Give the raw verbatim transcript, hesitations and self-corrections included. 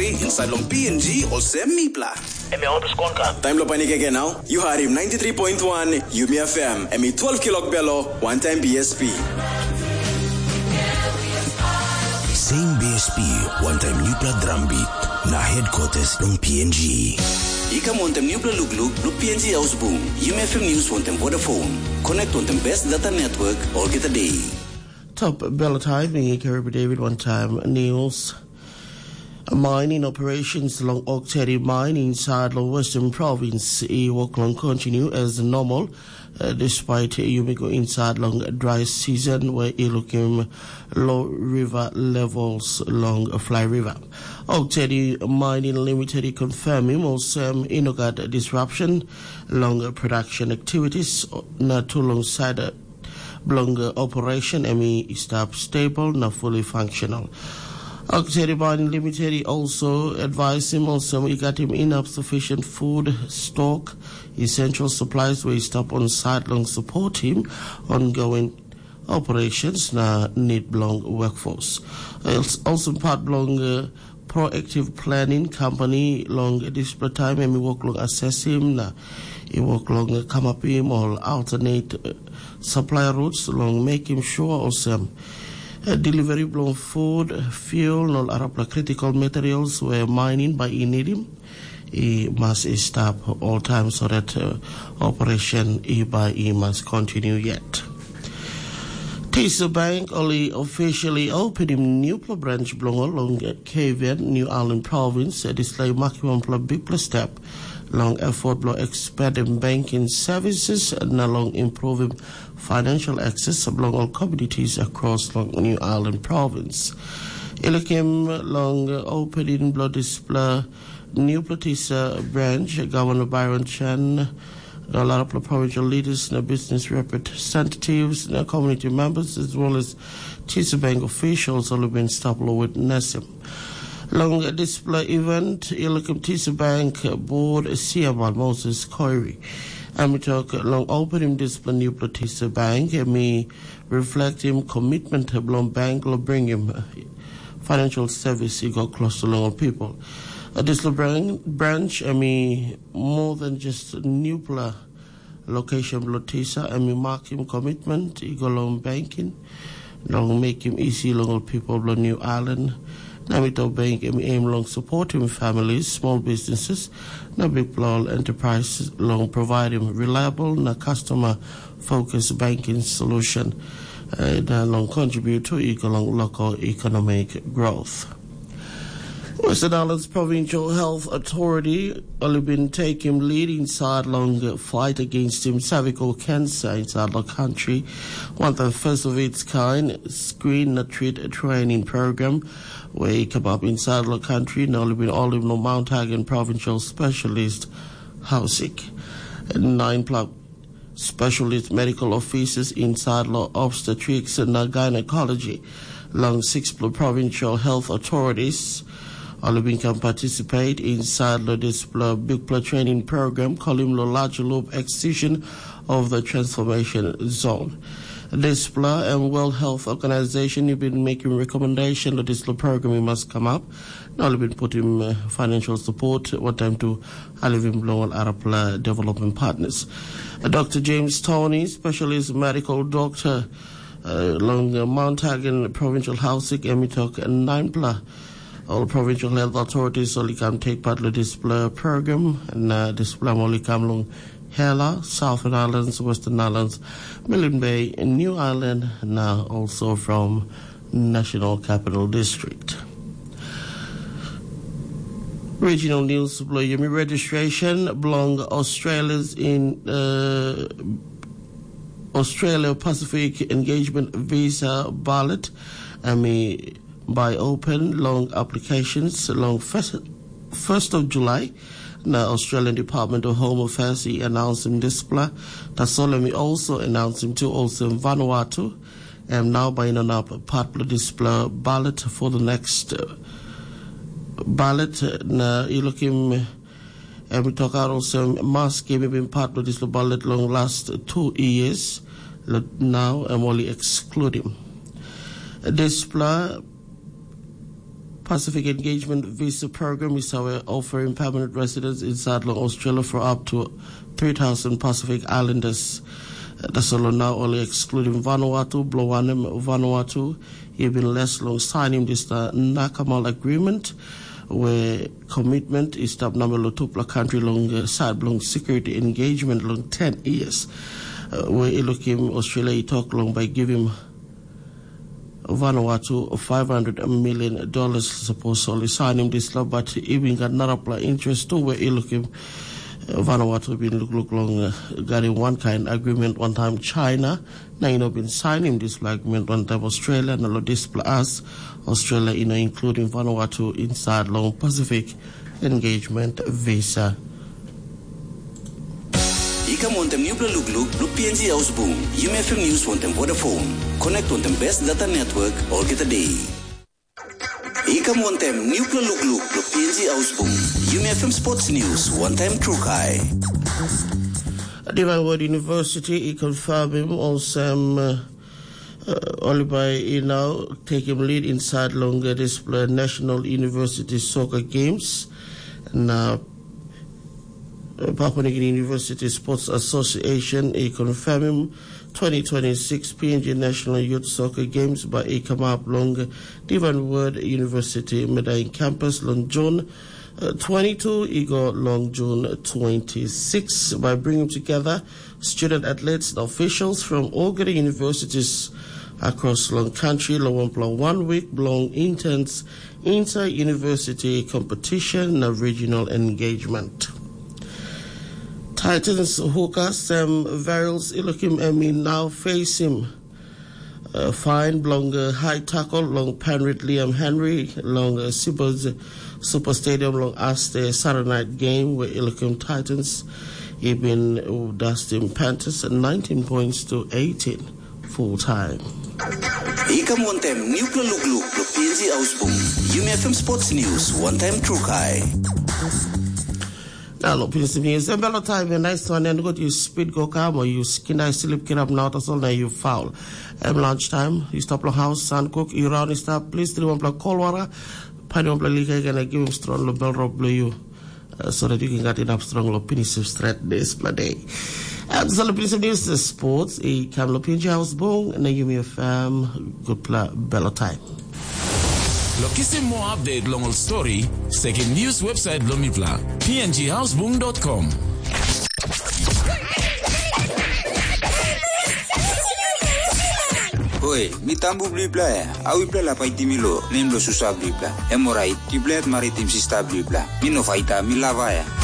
Corey inside long P N G or Semipla. Emi on skonka. Time lo panike again now. You had him ninety-three point one Yumi F M. Emi twelve kilok bello one time B S P. Same B S P one time Nupla drumbeat na headquarters long P N G. Ika montem Nupla look look look P N G house boom. Yumi F M news montem Vodafone. Connect on the best data network all get a day. Top bell time, Kirby David one time news. Mining operations along Okteri Mine inside the Western Province e work long continue as normal uh, despite Yumiko inside long dry season where e looking low river levels along Fly River. Okteri Mining Limited confirming also um, inogat disruption along production activities not too long side longer operation emi stop stable not fully functional. Okteri Mining Limited also advised him also we got him enough sufficient food stock, essential supplies where he stop on site long support him ongoing operations na need long workforce. Also part long uh, proactive planning company long display time and we work long assess him na he work long uh, come up him or alternate uh, supply routes long make him sure also Uh, delivery blown food, fuel, and other critical materials were mining by Inidim. It must stop all time so that uh, operation E by E must continue yet. Tisa Bank only officially opened a new branch belong along K V N, New Ireland Province. This is like maximum big step long effort blow expanding banking services and along improving financial access along all communities across long New Ireland Province. Ilakim long opening blow display new Platisa branch, Governor Byron Chan, a lot of the provincial leaders, the business representatives, the community members, as well as Tisa Bank officials all have been stopped with Nassim. Long display event, Ilakim Tisa Bank board Chairman Moses Corey. And we talk long opening display new Platisa Bank and me reflect him commitment to long bank will bring him financial service he got close to long people. Uh, this branch and me more than just new pla location Platisa and me mark him commitment he got long banking long make him easy long people of New Ireland. Namito Bank aim long supporting families, small businesses, na big plural enterprises long providing reliable na customer focused banking solution uh, that long contribute to economic local economic growth. Western Islands Provincial Health Authority only been taking lead inside long fight against him cervical cancer inside the country. One of the first of its kind screen and treat training program where he come up inside the country and only been all in the Mount Hagen Provincial Specialist Housing. Nine plug specialist medical officers inside law obstetrics and gynecology along six provincial health authorities. All of them can participate inside the display big play training program calling the large lobe excision of the transformation zone. Display and World Health Organization have been making recommendation that this program must come up. Now they've been putting uh, financial support what time to Alivim Global Arab Development Partners. Uh, Doctor James Tony, specialist medical doctor uh, along uh, Mount Hagen Provincial Housing, Emitok and Ninepla. All provincial health authorities only can take part in the display program and uh, display only come along Hela, Southern Islands, Western Islands, Millen Bay, and New Ireland, now also from National Capital District. Regional news, Yumi registration belong Australia's in uh, Australia Pacific Engagement Visa ballot. I mean, by open long applications along first, first of July. Now, Australian Department of Home Affairs he announced him display. Tasolemi also announced him to also in Vanuatu. And now by in up part of display ballot for the next uh, ballot. Now, you look him and we talk out also mask game been part of this ballot long last two years. Now I'm only excluding display Pacific Engagement Visa Program is our offering permanent residents inside Long Australia for up to three thousand Pacific Islanders. Uh, that's all now, only excluding Vanuatu, Bloanem, Vanuatu. You've been less long signing this uh, Nakamal agreement, where commitment is to number Lutupla country long uh, side long security engagement long ten years. Uh, where you look him Australia talk long by giving Vanuatu five hundred million dollars supposedly signing this law, but even got not interest too, where you look him uh, Vanuatu been look look long uh, getting one kind agreement one time China. Now you know been signing this agreement one time Australia and all this plus Australia, you know, including Vanuatu inside long Pacific engagement visa. Ika montem new Luglug, Lu P N G Ausboom, U M F M News montem Vodafone. Connect on the best data network all get a day. Ika montem new Luglug, Lu P N G Ausboom, U M F M Sports News, one time True High. Divine Word University, he confirmed him also um, uh, uh, only by you know taking lead inside longer display National University Soccer Games. Now, uh, Papua New Guinea University Sports Association, he confirmed him twenty twenty-six P N G National Youth Soccer Games by he come up long Divine Word University Medellin campus long June Uh, twenty-two, he got long June twenty-six by bringing together student athletes and officials from all good universities across long country, long one week long intense inter-university competition and regional engagement. Titans hooker Sam Verrills Ilokim Emi now face him. Uh, fine long uh, high tackle long Penrith Liam Henry long uh, Sibos Super Stadium long Aste Saturday night game where Ilocum Titans even uh, Dustin Panthers at nineteen points to eighteen full time. Ika montem new Luglug, Lu P N G Ausboom, U M F M Sports News, one time True High. Now, look, P News. A better time, a nice one, and go to speed go calm or you skin I slip get up now, that's all now you foul. Um, lunchtime, you stop the house, sun cook, you round and stop, please do one block cold water, pine on blue and I give him strong bell rope blue you uh, so that you can get enough strong opinions of straight this per day. And so the News is sports, a Camlo P N G House Boom, and then you may have good play better time. Lokisi more update long story, second news website Lomipla, p n g house boom dot com. Oi, mi tambu blibla ya. Awi bla la paiti milo, nemlo susa blibla. Emorai, tiblet maritim sista blibla. Mino faita mi lava ya.